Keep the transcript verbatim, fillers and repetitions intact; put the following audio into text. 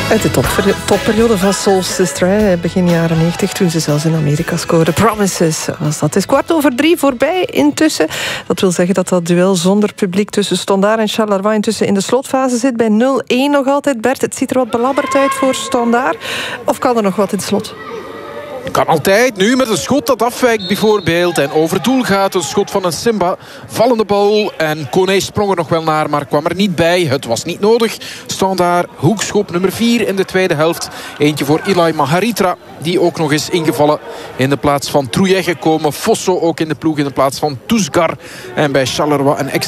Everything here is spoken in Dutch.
Uit de top, topperiode van Soul Sister, hè, begin jaren negentig, toen ze zelfs in Amerika scoorde. Promises was dat. Het is kwart over drie voorbij intussen. Dat wil zeggen dat dat duel zonder publiek tussen Standaard en Charleroi intussen in de slotfase zit. Bij nul een nog altijd. Bert, het ziet er wat belabberd uit voor Standaard. Of kan er nog wat in het slot? Kan altijd, nu met een schot dat afwijkt bijvoorbeeld en over doel gaat. Een schot van een Simba, vallende bal en Kone sprong er nog wel naar, maar kwam er niet bij. Het was niet nodig. Standaard, hoekschop nummer vier in de tweede helft. Eentje voor Ilai Maharitra, die ook nog is ingevallen in de plaats van Trouillet gekomen. Fosso ook in de ploeg in de plaats van Tousgar. En bij Charleroi een extra